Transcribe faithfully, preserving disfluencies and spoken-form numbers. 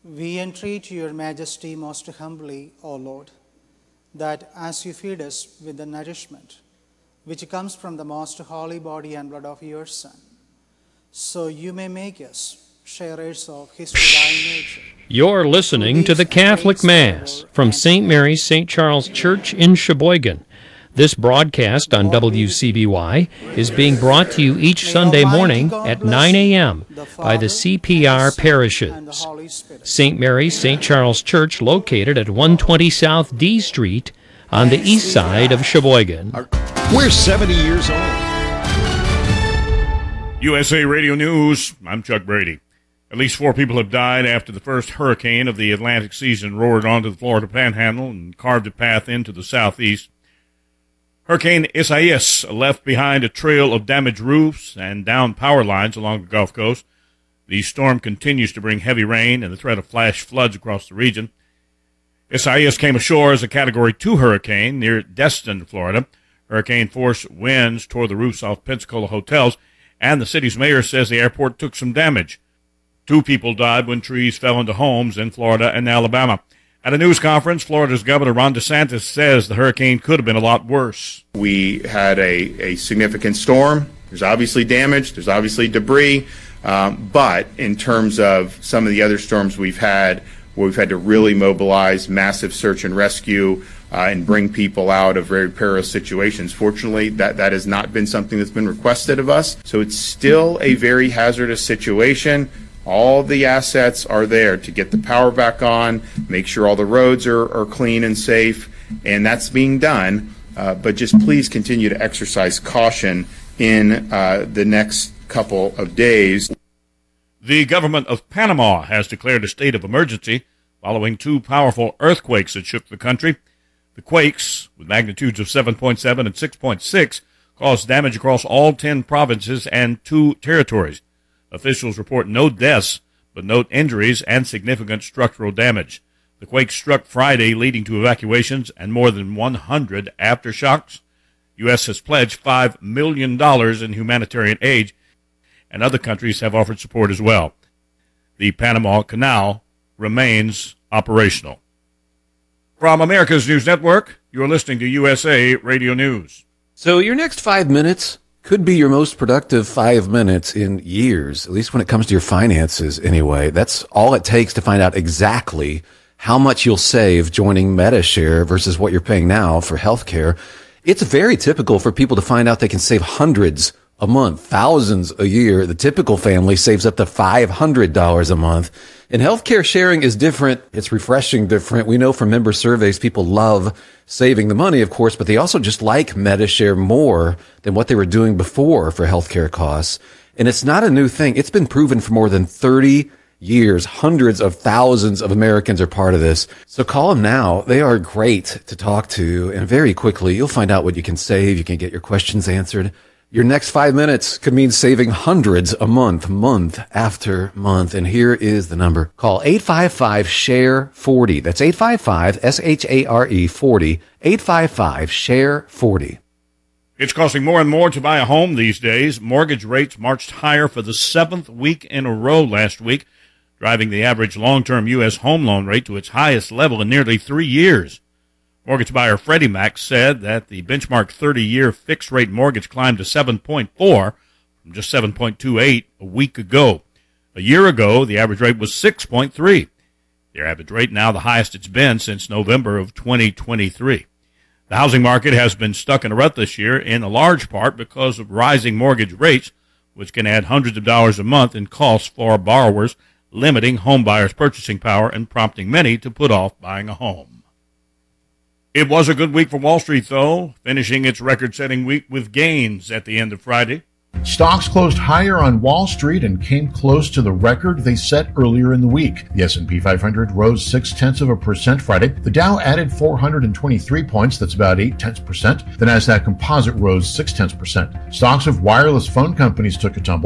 We entreat your majesty most humbly, O Lord, that as you feed us with the nourishment which comes from the most holy body and blood of your Son, so you may make us sharers of his divine nature. You're listening to the Catholic Mass from Saint Mary's Saint Charles Church in Sheboygan. This broadcast on W C B Y is being brought to you each Sunday morning at nine a.m. by the C P R parishes. Saint Mary's Saint Charles Church, located at one twenty South D Street on the east side of Sheboygan. We're seventy years old. U S A Radio News, I'm Chuck Brady. At least four people have died after the first hurricane of the Atlantic season roared onto the Florida Panhandle and carved a path into the southeast. Hurricane Isaias left behind a trail of damaged roofs and downed power lines along the Gulf Coast. The storm continues to bring heavy rain and the threat of flash floods across the region. Isaias came ashore as a Category two hurricane near Destin, Florida. Hurricane-force winds tore the roofs off Pensacola hotels, and the city's mayor says the airport took some damage. Two people died when trees fell into homes in Florida and Alabama. At a news conference, Florida's Governor Ron DeSantis says the hurricane could have been a lot worse. We had a, a significant storm. There's obviously damage. There's obviously debris. Um, but in terms of some of the other storms we've had, where we've had to really mobilize massive search and rescue uh, and bring people out of very perilous situations, fortunately, that, that has not been something that's been requested of us. So it's still a very hazardous situation. All the assets are there to get the power back on, make sure all the roads are, are clean and safe, and that's being done. Uh, but just please continue to exercise caution in uh, the next couple of days. The government of Panama has declared a state of emergency following two powerful earthquakes that shook the country. The quakes, with magnitudes of seven point seven and six point six, caused damage across all ten provinces and two territories. Officials report no deaths, but note injuries and significant structural damage. The quake struck Friday, leading to evacuations and more than one hundred aftershocks. U S has pledged five million dollars in humanitarian aid, and other countries have offered support as well. The Panama Canal remains operational. From America's News Network, you're listening to U S A Radio News. So your next five minutes could be your most productive five minutes in years, at least when it comes to your finances anyway. That's all it takes to find out exactly how much you'll save joining Medi-Share versus what you're paying now for healthcare. It's very typical for people to find out they can save hundreds a month, thousands a year. The typical family saves up to five hundred dollars a month. And healthcare sharing is different. It's refreshing different. We know from member surveys, people love saving the money, of course, but they also just like Medi-Share more than what they were doing before for healthcare costs. And it's not a new thing. It's been proven for more than thirty years. Hundreds of thousands of Americans are part of this. So call them now. They are great to talk to. And very quickly, you'll find out what you can save. You can get your questions answered. Your next five minutes could mean saving hundreds a month, month after month. And here is the number. Call eight five five, share forty. That's eight five five, S H A R E forty. eight five five, share forty. It's costing more and more to buy a home these days. Mortgage rates marched higher for the seventh week in a row last week, driving the average long-term U S home loan rate to its highest level in nearly three years. Mortgage buyer Freddie Mac said that the benchmark thirty-year fixed-rate mortgage climbed to seven point four from just seven point two eight a week ago. A year ago, the average rate was six point three. Their average rate now the highest it's been since November of twenty twenty-three. The housing market has been stuck in a rut this year in a large part because of rising mortgage rates, which can add hundreds of dollars a month in costs for borrowers, limiting home buyers' purchasing power and prompting many to put off buying a home. It was a good week for Wall Street, though, finishing its record-setting week with gains at the end of Friday. Stocks closed higher on Wall Street and came close to the record they set earlier in the week. The S and P five hundred rose six-tenths of a percent Friday. The Dow added four hundred twenty-three points, that's about eight-tenths percent. The Nasdaq Composite rose six-tenths percent. Stocks of wireless phone companies took a tumble.